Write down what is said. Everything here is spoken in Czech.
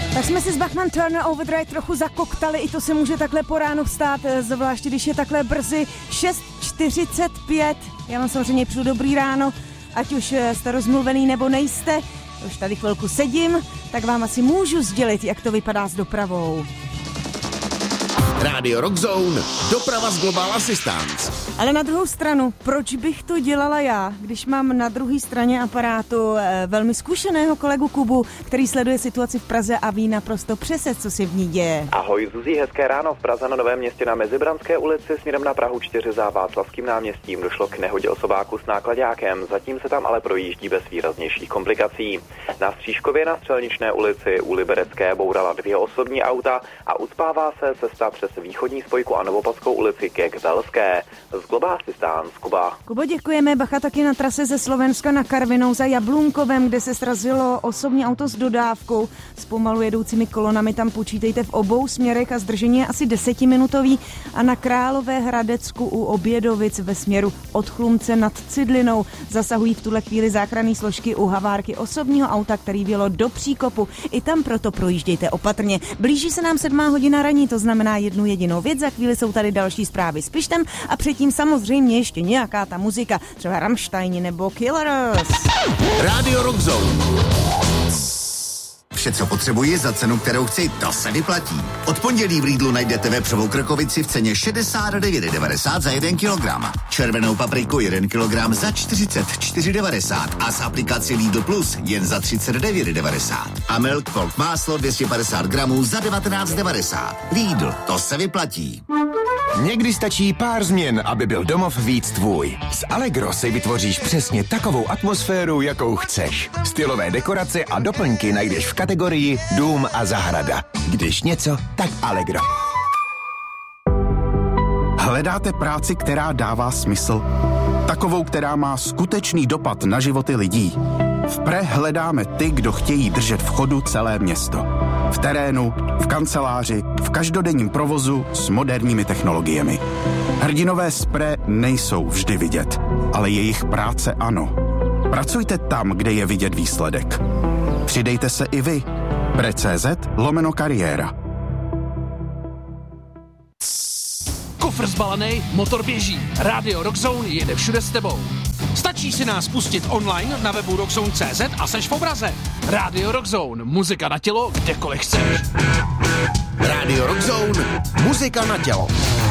Tak jsme si s Bachman Turner Overdrive trochu zakoktali, i to se může takhle po ránu vstát, zvláště když je takhle brzy 6:45. Já vám samozřejmě přeju dobrý ráno, ať už jste rozmluvený nebo nejste. Už tady chvilku sedím, tak vám asi můžu sdělit, jak to vypadá s dopravou. Radio Rock Zone, doprava z Global Assistance. Ale na druhou stranu, proč bych to dělala já, když mám na druhé straně aparátu velmi zkušeného kolegu Kubu, který sleduje situaci v Praze a ví naprosto přesně, co se v ní děje. Ahoj Zuzí, hezké ráno. V Praze na Novém Městě na Mezibranské ulici směrem na Prahu 4 za Václavským náměstím došlo k nehodě osobáku s náklaďákem. Zatím se tam ale projíždí bez výraznějších komplikací. Na Stříškově na Střelničné ulici u Liberecké bourala 2 osobní auta a ucpává se cesta přes východní spojku a Novopadskou ulici ke Velské. Z Global Assistance, Kuba. Kubo, děkujeme. Bacha taky na trase ze Slovenska na Karvinou za Jablunkovem, kde se srazilo osobní auto s dodávkou. S pomalu jedoucími kolonami tam počítejte v obou směrech a zdržení je asi 10minutový. A na Královéhradecku u Obědovic ve směru od Chlumce nad Cidlinou zasahují v tuhle chvíli záchranné složky u havárky osobního auta, který vjelo do příkopu. I tam proto projíždějte opatrně. Blíží se nám 7 hodina ranní, to znamená jednu jedinou věc. Za chvíli jsou tady další zprávy s Pištem a předtím samozřejmě ještě nějaká ta muzika, třeba Rammstein nebo Killers. Radio Rock Zone. Vše, co potřebuji za cenu, kterou chci, to se vyplatí. Od pondělí v Lidlu najdete vepřovou krkovici v ceně 69,90 za 1 kilogram. Červenou papriku 1 kilogram za 44,90 a z aplikaci Lidl Plus jen za 39,90. A Milk Folk máslo 250 gramů za 19,90. Lidl, to se vyplatí. Někdy stačí pár změn, aby byl domov víc tvůj. S Allegro si vytvoříš přesně takovou atmosféru, jakou chceš. Stylové dekorace a doplňky najdeš v kategorii Dům a zahrada. Když něco, tak Allegro. Hledáte práci, která dává smysl? Takovou, která má skutečný dopad na životy lidí? V Pre hledáme ty, kdo chtějí držet v chodu celé město. V terénu, v kanceláři, v každodenním provozu s moderními technologiemi. Hrdinové z Pre nejsou vždy vidět, ale jejich práce ano. Pracujte tam, kde je vidět výsledek. Přidejte se i vy. Pre.cz/kariéra. Kufr zbalený, motor běží. Radio Rock Zone jede všude s tebou. Stačí si nás pustit online na webu rockzone.cz a seš v obraze. Radio Rock Zone, muzika na tělo, kdekoliv chceš. Radio Rock Zone, muzika na tělo.